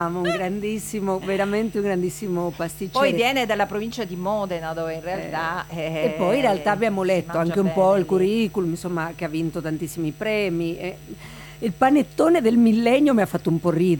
Un grandissimo, veramente un grandissimo pasticcere. Poi viene dalla provincia di Modena, dove in realtà E poi in realtà abbiamo si letto mangia anche un po' bene il lì. curriculum, insomma, che ha vinto tantissimi premi. Il panettone del millennio mi ha fatto un po' ridere.